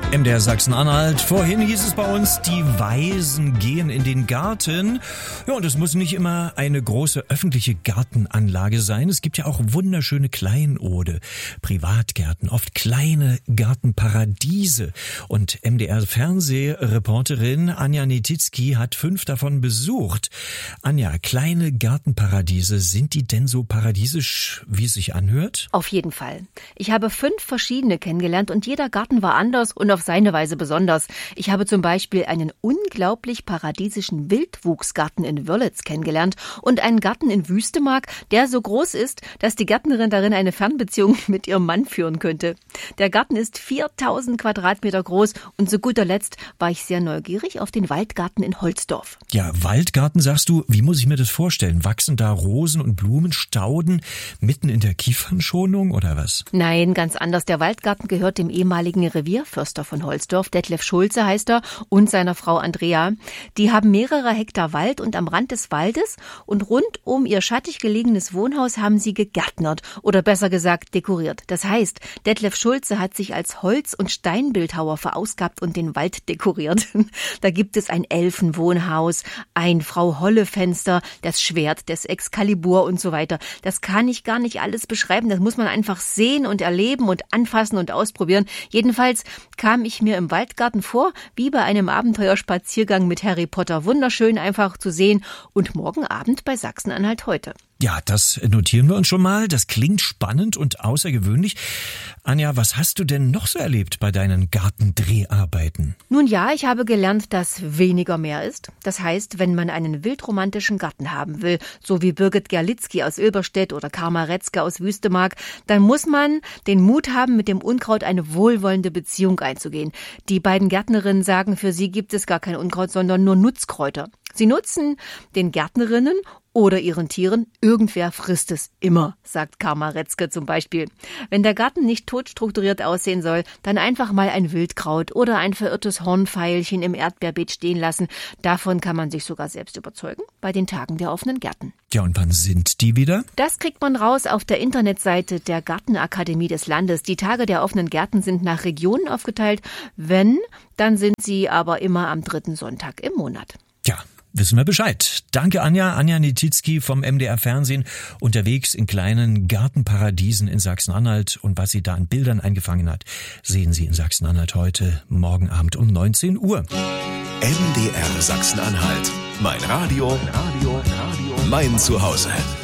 MDR Sachsen-Anhalt. Vorhin hieß es bei uns, die Weisen gehen in den Garten. Ja, und es muss nicht immer eine große öffentliche Gartenanlage sein. Es gibt ja auch wunderschöne Kleinode, Privatgärten, oft kleine Gartenparadiese. Und MDR-Fernsehreporterin Anja Netizki hat 5 davon besucht. Anja, kleine Gartenparadiese, sind die denn so paradiesisch, wie es sich anhört? Auf jeden Fall. Ich habe 5 verschiedene kennengelernt und jeder Garten war anders und auf seine Weise besonders. Ich habe zum Beispiel einen unglaublich paradiesischen Wildwuchsgarten in Wörlitz kennengelernt und einen Garten in Wüstemark, der so groß ist, dass die Gärtnerin darin eine Fernbeziehung mit ihrem Mann führen könnte. Der Garten ist 4000 Quadratmeter groß und zu guter Letzt war ich sehr neugierig auf den Waldgarten in Holzdorf. Ja, Waldgarten sagst du, wie muss ich mir das vorstellen? Wachsen da Rosen und Blumenstauden mitten in der Kiefernschonung oder was? Nein, ganz anders. Der Waldgarten gehört dem ehemaligen Revierförster von Holzdorf, Detlef Schulze heißt er, und seiner Frau Andrea. Die haben mehrere Hektar Wald und am Rand des Waldes und rund um ihr schattig gelegenes Wohnhaus haben sie gegärtnert oder besser gesagt dekoriert. Das heißt, Detlef Schulze hat sich als Holz- und Steinbildhauer verausgabt und den Wald dekoriert. Da gibt es ein Elfenwohnhaus, ein Frau-Holle-Fenster, das Schwert des Excalibur und so weiter. Das kann ich gar nicht alles beschreiben, das muss man einfach sehen und erleben und anfassen und ausprobieren. Jedenfalls kam ich mir im Waldgarten vor, wie bei einem Abenteuerspaziergang mit Harry Potter. Wunderschön einfach zu sehen und morgen Abend bei Sachsen-Anhalt heute. Ja, das notieren wir uns schon mal. Das klingt spannend und außergewöhnlich. Anja, was hast du denn noch so erlebt bei deinen Gartendreharbeiten? Nun ja, ich habe gelernt, dass weniger mehr ist. Das heißt, wenn man einen wildromantischen Garten haben will, so wie Birgit Gerlitzky aus Ilberstedt oder Karma Retzke aus Wüstemark, dann muss man den Mut haben, mit dem Unkraut eine wohlwollende Beziehung einzugehen. Die beiden Gärtnerinnen sagen, für sie gibt es gar kein Unkraut, sondern nur Nutzkräuter. Sie nutzen den Gärtnerinnen oder ihren Tieren. Irgendwer frisst es immer, sagt Karma Retzke zum Beispiel. Wenn der Garten nicht tot strukturiert aussehen soll, dann einfach mal ein Wildkraut oder ein verirrtes Hornfeilchen im Erdbeerbeet stehen lassen. Davon kann man sich sogar selbst überzeugen bei den Tagen der offenen Gärten. Ja, und wann sind die wieder? Das kriegt man raus auf der Internetseite der Gartenakademie des Landes. Die Tage der offenen Gärten sind nach Regionen aufgeteilt. Wenn, dann sind sie aber immer am 3. Sonntag im Monat. Ja, wissen wir Bescheid. Danke, Anja. Anja Netizki vom MDR Fernsehen, unterwegs in kleinen Gartenparadiesen in Sachsen-Anhalt. Und was sie da an Bildern eingefangen hat, sehen Sie in Sachsen-Anhalt heute, morgen Abend um 19 Uhr. MDR Sachsen-Anhalt. Mein Radio, mein Zuhause.